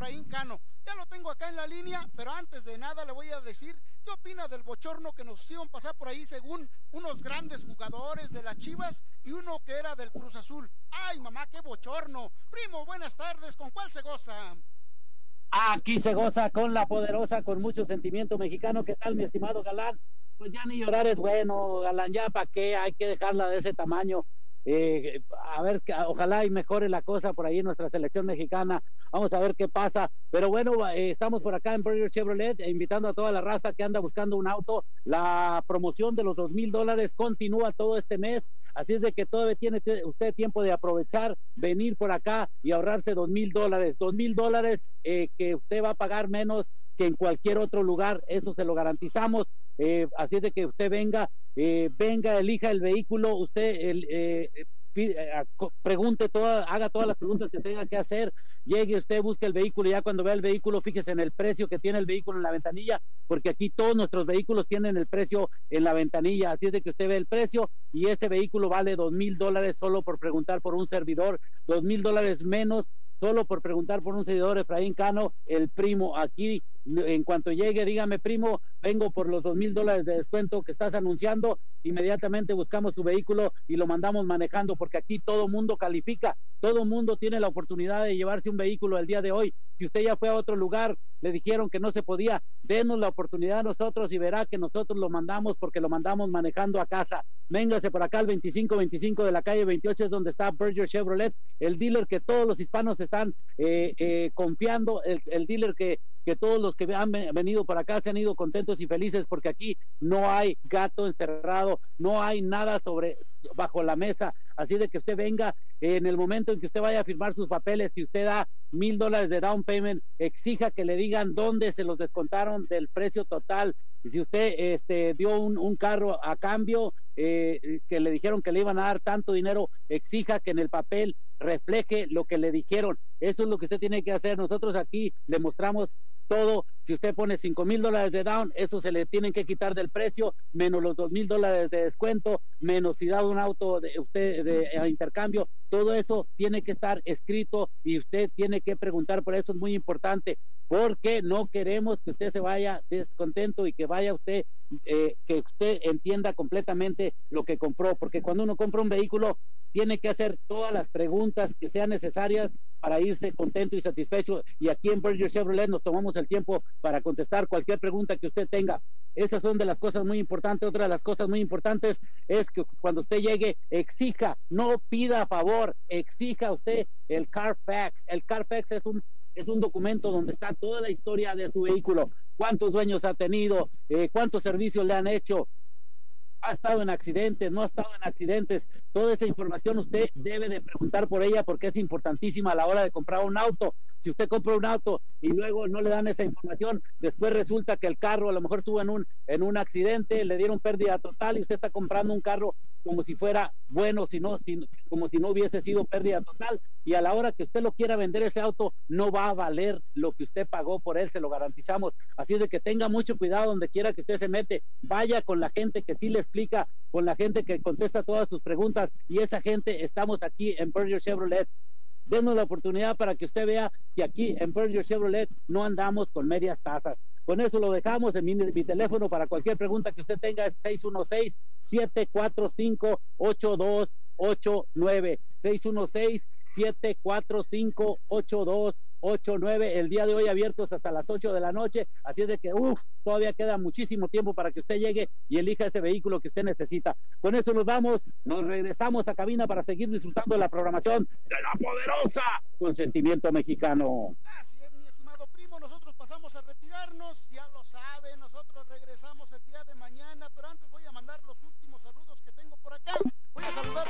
Efraín Cano. Ya lo tengo acá en la línea, pero antes de nada le voy a decir qué opina del bochorno que nos hicieron pasar por ahí según unos grandes jugadores de las Chivas y uno que era del Cruz Azul. ¡Ay, mamá, qué bochorno! Primo, buenas tardes, ¿con cuál se goza? Aquí se goza con la poderosa, con mucho sentimiento mexicano. ¿Qué tal, mi estimado Galán? Pues ya ni llorar es bueno, Galán, ya para qué, hay que dejarla de ese tamaño. A ver, ojalá y mejore la cosa por ahí en nuestra selección mexicana. Vamos a ver qué pasa. Pero bueno, estamos por acá en Berger Chevrolet, invitando a toda la raza que anda buscando un auto. La promoción de los $2,000 continúa todo este mes, así es de que todavía tiene usted tiempo de aprovechar, venir por acá y ahorrarse $2,000. $2,000 que usted va a pagar menos que en cualquier otro lugar, eso se lo garantizamos. Así es de que usted venga, elija el vehículo, usted pregunte haga todas las preguntas que tenga que hacer, llegue usted, busque el vehículo, y ya cuando vea el vehículo, fíjese en el precio que tiene el vehículo en la ventanilla, porque aquí todos nuestros vehículos tienen el precio en la ventanilla, así es de que usted ve el precio, y ese vehículo vale $2,000 solo por preguntar por un servidor, $2,000 menos solo por preguntar por un seguidor, Efraín Cano, el primo. Aquí, en cuanto llegue, dígame, primo, vengo por los $2,000 de descuento que estás anunciando, inmediatamente buscamos su vehículo y lo mandamos manejando, porque aquí todo mundo califica, todo mundo tiene la oportunidad de llevarse un vehículo el día de hoy. Si usted ya fue a otro lugar, le dijeron que no se podía, denos la oportunidad a nosotros y verá que nosotros lo mandamos, porque lo mandamos manejando a casa. Véngase por acá al 2525 de la calle 28, es donde está Berger Chevrolet, el dealer que todos los hispanos están confiando, el dealer que todos los que han venido por acá se han ido contentos y felices, porque aquí no hay gato encerrado, no hay nada bajo la mesa. Así de que usted venga, en el momento en que usted vaya a firmar sus papeles, si usted da $1,000 de down payment, exija que le digan dónde se los descontaron del precio total. Y si usted dio un carro a cambio, que le dijeron que le iban a dar tanto dinero, exija que en el papel refleje lo que le dijeron. Eso es lo que usted tiene que hacer. Nosotros aquí le mostramos todo. Si usted pone $5,000 de down, eso se le tienen que quitar del precio, menos los $2,000 de descuento, menos si da un auto a intercambio. Todo eso tiene que estar escrito y usted tiene que preguntar por eso. Es muy importante, porque no queremos que usted se vaya descontento y que vaya usted, que usted entienda completamente lo que compró, porque cuando uno compra un vehículo tiene que hacer todas las preguntas que sean necesarias para irse contento y satisfecho, y aquí en Berger Chevrolet nos tomamos el tiempo para contestar cualquier pregunta que usted tenga. Esas son de las cosas muy importantes. Otra de las cosas muy importantes es que cuando usted llegue, exija, no pida a favor, exija usted el Carfax. El Carfax es un documento donde está toda la historia de su vehículo, cuántos dueños ha tenido, cuántos servicios le han hecho, ha estado en accidentes, no ha estado en accidentes. Toda esa información usted debe de preguntar por ella, porque es importantísima a la hora de comprar un auto. Si usted compra un auto y luego no le dan esa información, después resulta que el carro a lo mejor tuvo en un accidente, le dieron pérdida total, y usted está comprando un carro como si fuera bueno, como si no hubiese sido pérdida total, y a la hora que usted lo quiera vender, ese auto no va a valer lo que usted pagó por él, se lo garantizamos. Así es de que tenga mucho cuidado donde quiera que usted se mete, vaya con la gente que sí le explica, con la gente que contesta todas sus preguntas, y esa gente estamos aquí en Berger Chevrolet. Denos la oportunidad para que usted vea que aquí en Berger Chevrolet no andamos con medias tazas. Con eso lo dejamos. En mi teléfono para cualquier pregunta que usted tenga es 616-745-8289. 616-745-8289. El día de hoy abiertos hasta las 8 de la noche. Así es de que, todavía queda muchísimo tiempo para que usted llegue y elija ese vehículo que usted necesita. Con eso nos vamos. Nos regresamos a cabina para seguir disfrutando de la programación de La Poderosa con sentimiento mexicano. Así es, mi estimado primo. Nosotros pasamos a retirarnos. Ya lo sabe, nosotros regresamos el día de mañana. Pero antes voy a mandar los últimos saludos que tengo por acá. Voy a saludar